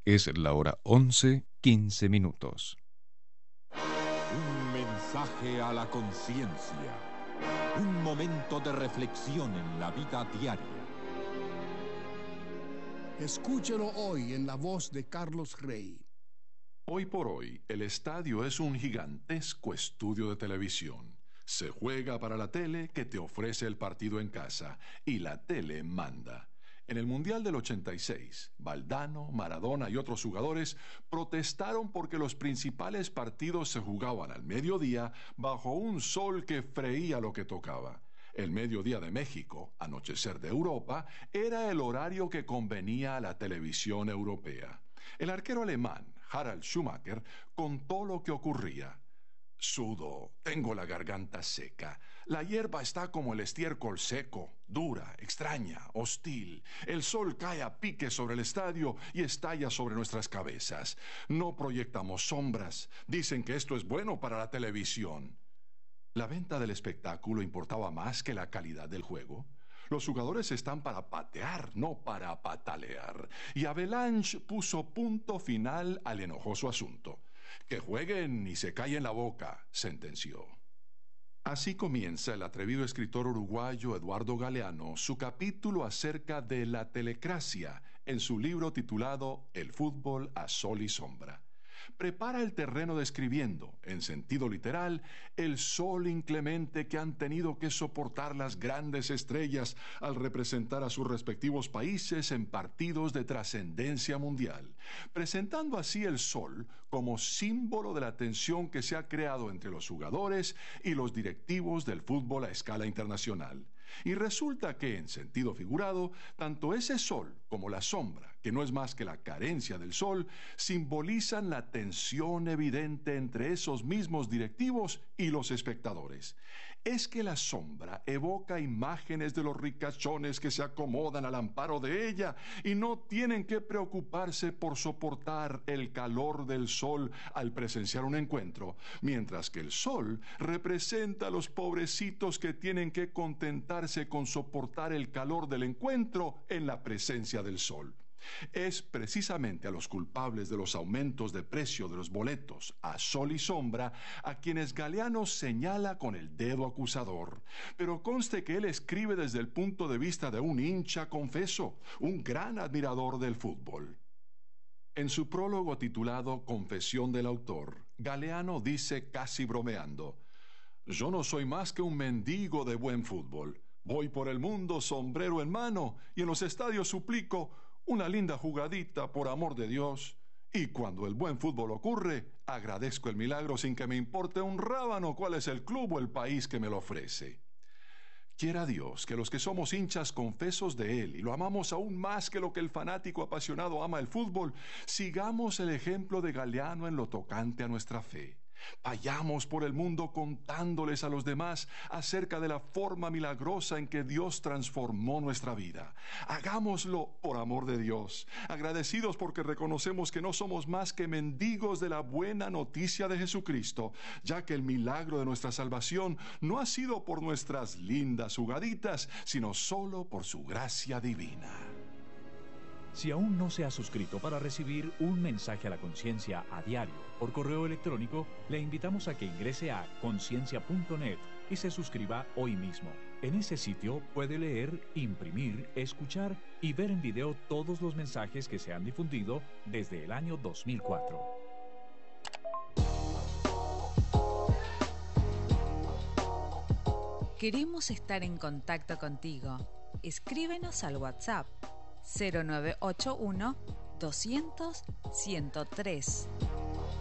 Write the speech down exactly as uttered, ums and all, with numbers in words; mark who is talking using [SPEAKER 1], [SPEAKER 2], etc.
[SPEAKER 1] Es la hora once, quince minutos.
[SPEAKER 2] Un mensaje a la conciencia. Un momento de reflexión en la vida diaria.
[SPEAKER 3] Escúchelo hoy en la voz de Carlos Rey.
[SPEAKER 4] Hoy por hoy, el estadio es un gigantesco estudio de televisión. Se juega para la tele que te ofrece el partido en casa y la tele manda. En el Mundial del ochenta y seis, Valdano, Maradona y otros jugadores protestaron porque los principales partidos se jugaban al mediodía bajo un sol que freía lo que tocaba. El mediodía de México, anochecer de Europa, era el horario que convenía a la televisión europea. El arquero alemán, Harald Schumacher, contó lo que ocurría. Sudo, tengo la garganta seca. La hierba está como el estiércol seco, dura, extraña, hostil. El sol cae a pique sobre el estadio y estalla sobre nuestras cabezas. No proyectamos sombras. Dicen que esto es bueno para la televisión. ¿La venta del espectáculo importaba más que la calidad del juego? Los jugadores están para patear, no para patalear. Y Avalanche puso punto final al enojoso asunto. Que jueguen y se callen la boca, sentenció. Así comienza el atrevido escritor uruguayo Eduardo Galeano su capítulo acerca de la telecracia en su libro titulado El fútbol a sol y sombra. Prepara el terreno describiendo, en sentido literal, el sol inclemente que han tenido que soportar las grandes estrellas al representar a sus respectivos países en partidos de trascendencia mundial, presentando así el sol como símbolo de la tensión que se ha creado entre los jugadores y los directivos del fútbol a escala internacional. Y resulta que, en sentido figurado, tanto ese sol como la sombra, que no es más que la carencia del sol, simbolizan la tensión evidente entre esos mismos directivos y los espectadores. Es que la sombra evoca imágenes de los ricachones que se acomodan al amparo de ella y no tienen que preocuparse por soportar el calor del sol al presenciar un encuentro, mientras que el sol representa a los pobrecitos que tienen que contentarse con soportar el calor del encuentro en la presencia del sol. Es precisamente a los culpables de los aumentos de precio de los boletos a sol y sombra a quienes Galeano señala con el dedo acusador. Pero conste que él escribe desde el punto de vista de un hincha confeso, un gran admirador del fútbol. En su prólogo titulado Confesión del autor, Galeano dice casi bromeando: «Yo no soy más que un mendigo de buen fútbol. Voy por el mundo sombrero en mano y en los estadios suplico una linda jugadita por amor de Dios. Y cuando el buen fútbol ocurre, agradezco el milagro sin que me importe un rábano cuál es el club o el país que me lo ofrece». Quiera Dios que los que somos hinchas confesos de Él y lo amamos aún más que lo que el fanático apasionado ama el fútbol, sigamos el ejemplo de Galeano en lo tocante a nuestra fe. Vayamos por el mundo contándoles a los demás acerca de la forma milagrosa en que Dios transformó nuestra vida. Hagámoslo por amor de Dios, agradecidos porque reconocemos que no somos más que mendigos de la buena noticia de Jesucristo, ya que el milagro de nuestra salvación no ha sido por nuestras lindas jugaditas, sino solo por su gracia divina.
[SPEAKER 5] Si aún no se ha suscrito para recibir un mensaje a la conciencia a diario por correo electrónico, le invitamos a que ingrese a conciencia punto net y se suscriba hoy mismo. En ese sitio puede leer, imprimir, escuchar y ver en video todos los mensajes que se han difundido desde el año dos mil cuatro.
[SPEAKER 6] Queremos estar en contacto contigo. Escríbenos al WhatsApp cero nueve ocho uno, doscientos, ciento tres.